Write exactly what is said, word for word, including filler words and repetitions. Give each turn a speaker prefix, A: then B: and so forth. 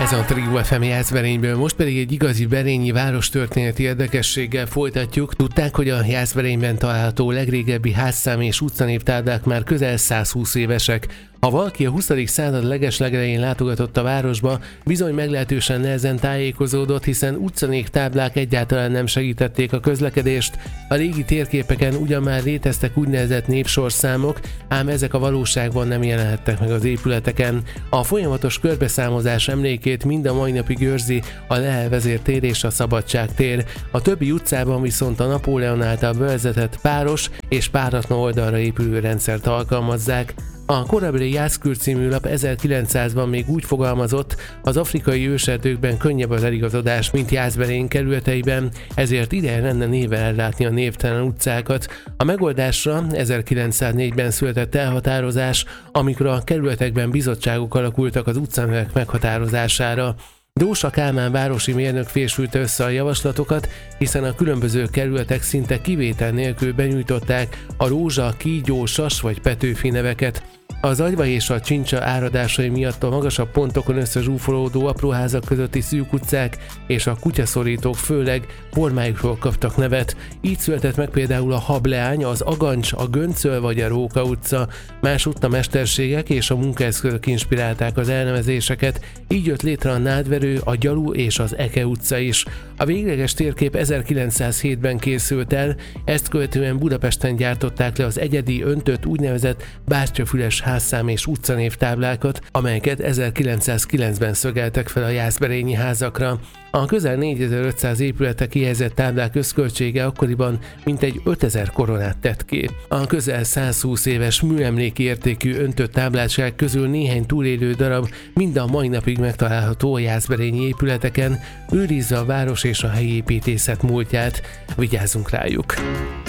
A: Ez a Trio ef em Jászberényből, most pedig egy igazi berényi várostörténeti érdekességgel folytatjuk. Tudták, hogy a Jászberényben található legrégebbi házszám és utcanévtáblák már közel százhúsz évesek. Ha valaki a huszadik század legeslegelején látogatott a városba, bizony meglehetősen nehezen tájékozódott, hiszen utcanévtáblák egyáltalán nem segítették a közlekedést. A régi térképeken ugyan már léteztek úgynevezett népsorszámok, ám ezek a valóságban nem jelenhettek meg az épületeken. A folyamatos körbeszámozás emlékét mind a mai napig őrzi a Lehel vezértér és a Szabadság tér. A többi utcában viszont a Napóleon által bevezetett páros és páratlan oldalra épülő rendszert alkalmazzák. A korábbi Jászkür című lap ezerkilencszázban még úgy fogalmazott, az afrikai őserdőkben könnyebb az eligazodás, mint Jászberény kerületeiben, ezért ideje lenne névvel ellátni a névtelen utcákat. A megoldásra ezerkilencszáznégyben született elhatározás, amikor a kerületekben bizottságok alakultak az utcanevek meghatározására. Dósa Kálmán városi mérnök fésülte össze a javaslatokat, hiszen a különböző kerületek szinte kivétel nélkül benyújtották a rózsa, kígyó, sas vagy petőfi neveket. Az agyva és a csincsa áradásai miatt a magasabb pontokon összezsúfolódó apróházak közötti szűk utcák és a kutyaszorítók főleg formájukról kaptak nevet. Így született meg például a Hableány, az Agancs, a Göncöl vagy a Róka utca. Másutt a mesterségek és a munkaeszközök inspirálták az elnevezéseket, így jött létre a Nádverő, a Gyalú és az Eke utca is. A végleges térkép ezerkilencszázhétben készült el, ezt követően Budapesten gyártották le az egyedi, öntött úgynevezett bástyafüles házszám és utcanévtáblákat, amelyeket ezerkilencszázkilencben szögeltek fel a jászberényi házakra. A közel négyezer-ötszáz épületek kihelyezett táblák összköltsége akkoriban mintegy ötezer koronát tett ki. A közel százhúsz éves műemléki értékű öntött táblátság közül néhány túlélő darab mind a mai napig megtalálható a jászberényi épületeken, őrizve a város és a helyi építészet múltját. Vigyázzunk rájuk!